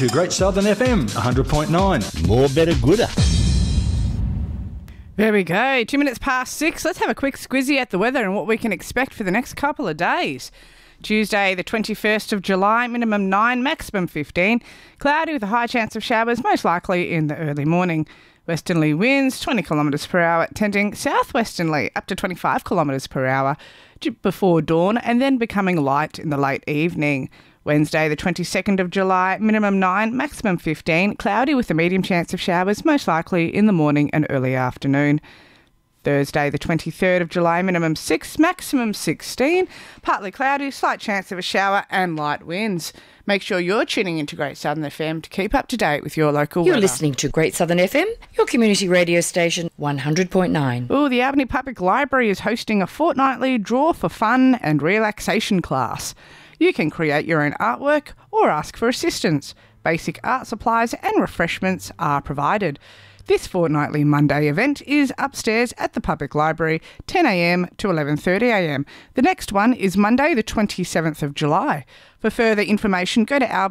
To Great Southern FM 100.9. More better gooder. There we go. 2 minutes past 6. Let's have a quick squizzy at the weather and what we can expect for the next couple of days. Tuesday, the 21st of July, minimum 9, maximum 15. Cloudy with a high chance of showers, most likely in the early morning. Westerly winds, 20 kilometres per hour, tending southwesterly up to 25 kilometres per hour before dawn and then becoming light in the late evening. Wednesday, the 22nd of July, minimum 9, maximum 15, cloudy with a medium chance of showers, most likely in the morning and early afternoon. Thursday, the 23rd of July, minimum 6, maximum 16, partly cloudy, slight chance of a shower and light winds. Make sure you're tuning into Great Southern FM to keep up to date with your local You're weather. listening to Great Southern FM, your community radio station, 100.9. Oh, the Albany Public Library is hosting a fortnightly draw for fun and relaxation class. You can create your own artwork or ask for assistance. Basic art supplies and refreshments are provided. This fortnightly Monday event is upstairs at the Public Library, 10 a.m. to 11:30 a.m. The next one is Monday, the 27th of July. For further information, go to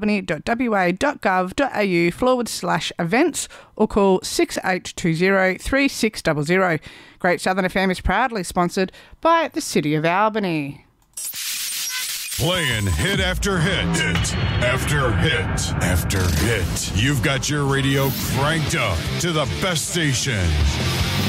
albany.wa.gov.au/events or call 6820 3600. Great Southern FM is proudly sponsored by the City of Albany. Playing hit after hit, hit after hit after hit. You've got your radio cranked up to the best station.